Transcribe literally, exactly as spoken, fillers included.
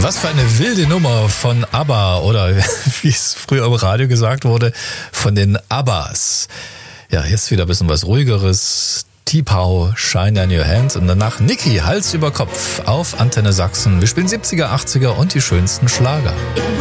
Was für eine wilde Nummer von ABBA oder wie es früher im Radio gesagt wurde, von den Abbas. Ja, jetzt wieder ein bisschen was Ruhigeres. T-Pow, Shine in Your Hands und danach Niki, Hals über Kopf auf Antenne Sachsen. Wir spielen siebziger, achtziger und die schönsten Schlager.